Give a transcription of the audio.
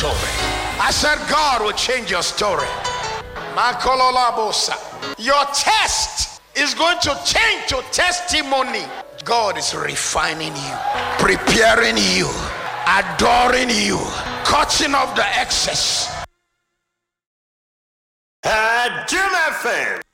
I said God will change your story. Your test is going to change to testimony. God is refining you, preparing you, adoring you, cutting off the excess. Jim FM.